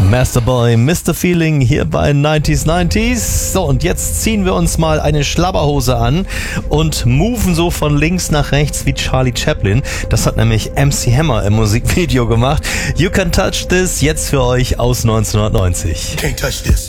Masterboy, Mr. Feeling hier bei 90s. So, und jetzt ziehen wir uns mal eine Schlabberhose an und moven so von links nach rechts wie Charlie Chaplin. Das hat nämlich MC Hammer im Musikvideo gemacht. You Can Touch This, jetzt für euch aus 1990. Can't touch this.